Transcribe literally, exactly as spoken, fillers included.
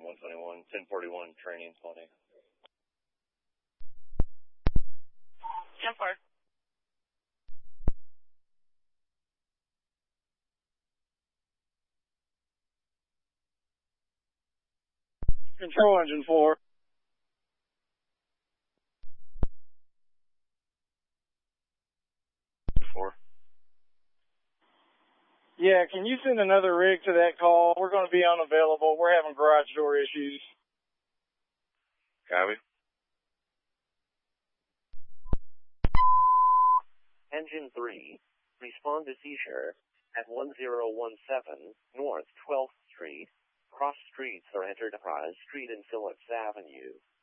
on one twenty-one, ten forty-one training twenty. ten four. Control engine four. Four. Yeah, can you send another rig to that call? We're going to be unavailable. We're having garage door issues. Copy. Engine three, respond to seizure at one zero one seven North twelfth Street. Cross streets are Enterprise Street and Phillips Avenue.